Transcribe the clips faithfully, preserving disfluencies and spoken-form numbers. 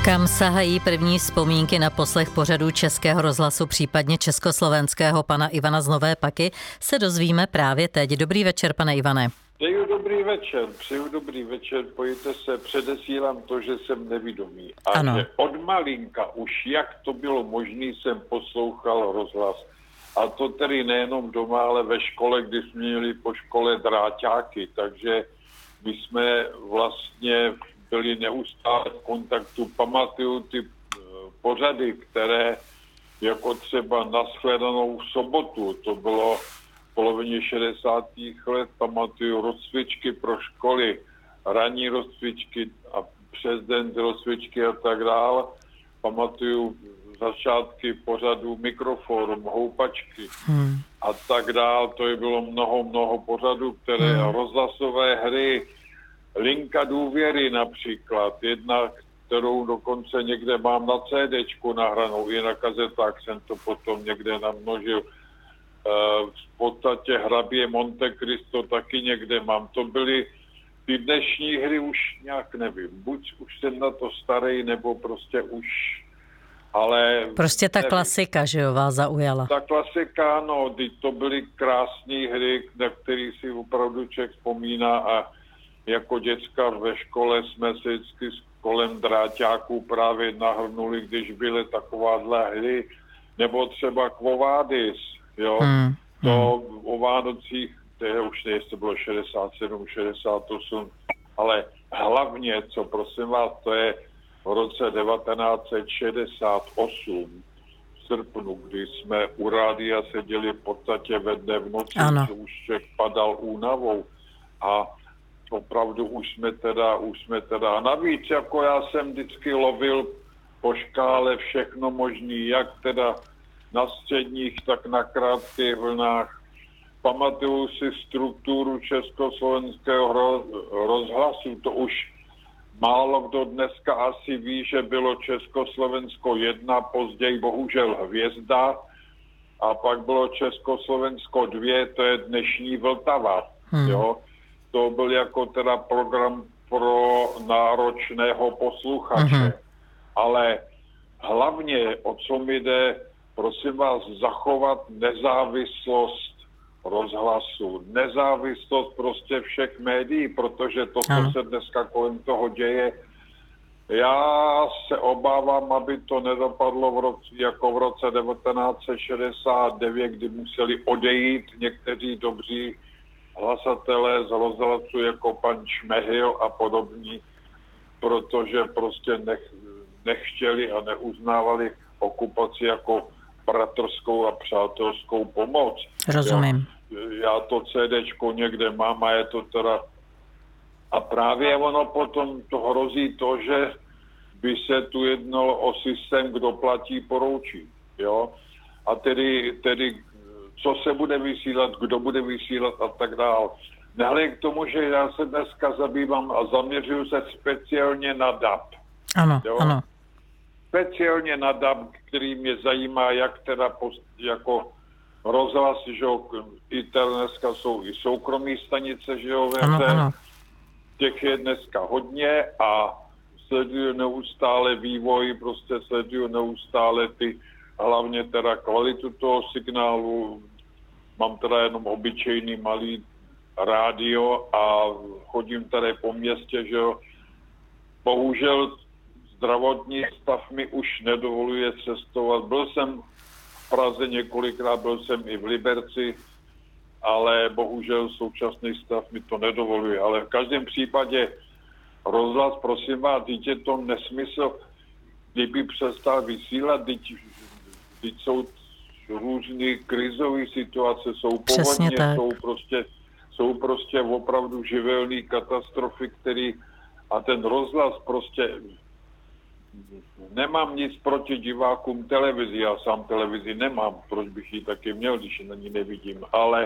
Kam sahají první vzpomínky na poslech pořadů Českého rozhlasu, případně československého pana Ivana z Nové Paky, se dozvíme právě teď. Dobrý večer, pane Ivane. Přeju dobrý večer, přeju dobrý večer, pojďte se, předesílám to, že jsem nevidomý. A ano. Že od malinka už jak to bylo možné, jsem poslouchal rozhlas. A to tedy nejenom doma, ale ve škole, kdy jsme měli po škole dráťáky, takže my jsme vlastně byli neustále v kontaktu. Pamatuju ty pořady, které jako třeba Nashledanou v sobotu, to bylo v polovině šedesátých let, pamatuju rozcvičky pro školy, ranní rozcvičky a přes den rozcvičky a tak dále. Pamatuju začátky pořadu Mikroforum, Houpačky hmm. a tak dále. To je bylo mnoho, mnoho pořadů, které hmm. rozhlasové hry, Linka důvěry například, jedna, kterou dokonce někde mám na CDčku nahranou, i na kazetách jsem to potom někde namnožil. V podstatě Hrabě Monte Cristo taky někde mám. To byly ty dnešní hry, už nějak nevím. Buď už jsem na to starý, nebo prostě už, ale... Prostě ta nevím. Klasika, že jo, vás zaujala. Ta klasika, no, to byly krásné hry, na které si opravdu člověk vzpomíná a jako děcka ve škole jsme se vždycky kolem dráťáků právě nahrnuli, když byly takováhle hry, nebo třeba Quo Vadis, jo, hmm. to hmm. o Vánocích, to je už ne, jestli bylo šedesát sedm, šedesát osm, ale hlavně, co prosím vás, to je v roce devatenáct set šedesát osm v srpnu, kdy jsme u rádia seděli v podstatě ve dne v noci, co už člověk padal únavou a opravdu už jsme teda, už jsme teda, a navíc jako já jsem vždycky lovil po škále všechno možný, jak teda na středních, tak na krátkých vlnách. Pamatuju si strukturu československého rozhlasu, to už málo kdo dneska asi ví, že bylo Československo jedna, později bohužel Hvězda, a pak bylo Československo dvě, to je dnešní Vltava, hmm. jo. To byl jako teda program pro náročného posluchače. Mm-hmm. Ale hlavně, o co mi jde, prosím vás, zachovat nezávislost rozhlasu. Nezávislost prostě všech médií, protože to, co mm. se dneska kolem toho děje, já se obávám, aby to nedopadlo v roce, jako v roce devatenáct set šedesát devět, kdy museli odejít někteří dobří hlasatelé z rozhlasu jako pan Šmehil a podobní, protože prostě nech, nechtěli a neuznávali okupaci jako bratrskou a přátelskou pomoc. Rozumím. Já, já to CDčko někde mám a je to teda... A právě ono potom to hrozí to, že by se tu jednalo o systém, kdo platí, poroučí. Jo? A tedy, tedy co se bude vysílat, kdo bude vysílat a tak dál. Nehledě k tomu, že já se dneska zabývám a zaměřuju se speciálně na D A B. Ano, jo? ano. Speciálně na D A B, který mě zajímá, jak teda post, jako rozhlas, že jo, i dneska jsou i soukromí stanice, že jo, ano, ano. Těch je dneska hodně a sleduju neustále vývoj, prostě sleduju neustále ty, hlavně teda kvalitu toho signálu. Mám teda jenom obyčejný malý rádio a chodím tady po městě, že jo. Bohužel zdravotní stav mi už nedovoluje cestovat. Byl jsem v Praze několikrát, byl jsem i v Liberci, ale bohužel současný stav mi to nedovoluje. Ale v každém případě rozhlas, prosím vás, dítě to nesmysl, kdyby přestal vysílat, teď, teď jsou různé krizové situace, jsou povodně, jsou prostě, jsou prostě opravdu živelné katastrofy, který a ten rozhlas prostě, nemám nic proti divákům televizi, já sám televizi nemám, proč bych ji taky měl, když na ní nevidím, ale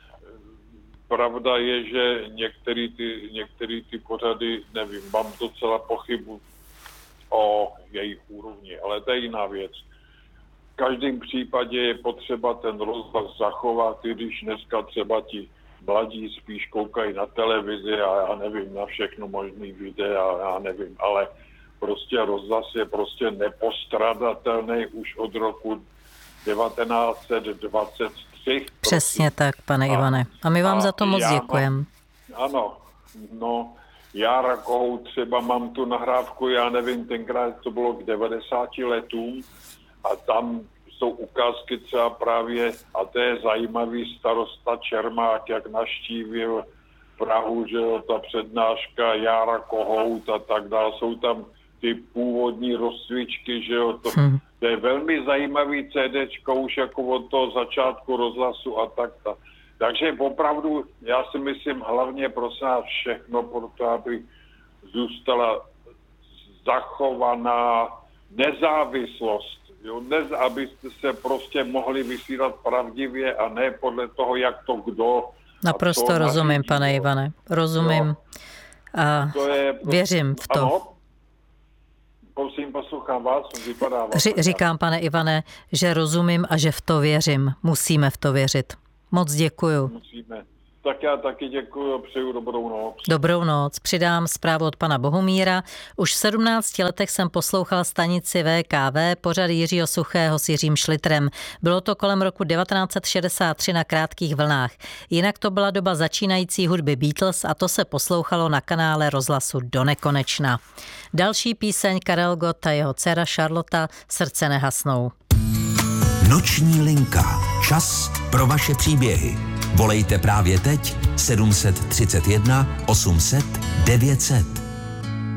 pravda je, že některé ty, některé ty pořady, nevím, mám docela pochybu o jejich úrovni, ale to je jiná věc. V každém případě je potřeba ten rozhlas zachovat, i když dneska třeba ti mladí spíš koukají na televizi a já nevím, na všechno možný videa, já nevím, ale prostě rozhlas je prostě nepostradatelný už od roku devatenáct set dvacet tři. Přesně tak, pane a, Ivane. A my vám a za to moc děkujeme. Ano, no, já Rakohou třeba mám tu nahrávku, já nevím, tenkrát to bylo k devadesáti letům a tam jsou ukázky třeba právě, a to je zajímavý, starosta Čermák, jak navštívil Prahu, že jo, ta přednáška Jára Kohout a tak dále, jsou tam ty původní rozcvičky, že jo, to, hmm. to je velmi zajímavý CDčko už jako od toho začátku rozhlasu a tak ta. Takže opravdu, já si myslím, hlavně prosím nás všechno, proto aby zůstala zachovaná nezávislost, jo, nez, abyste se prostě mohli vysílat pravdivě a ne podle toho, jak to kdo. Naprosto rozumím, pane Ivane, rozumím. Jo. A to je prostě, věřím v to. Ano, prosím, poslouchám vás, vypadá vás. Ři, říkám, pane Ivane, že rozumím a že v to věřím. Musíme v to věřit. Moc děkuju. Musíme. Tak já taky děkuju a přeju dobrou noc. Dobrou noc. Přidám zprávu od pana Bohumíra. Už v sedmnácti letech jsem poslouchal stanici V K V, pořad Jiřího Suchého s Jiřím Šlitrem. Bylo to kolem roku devatenáct set šedesát tři na Krátkých vlnách. Jinak to byla doba začínající hudby Beatles a to se poslouchalo na kanále rozhlasu donekonečna. Další píseň Karel Gott a jeho dcera Charlotta Srdce nehasnou. Noční linka. Čas pro vaše příběhy. Volejte právě teď sedm set třicet jedna osm set devět set.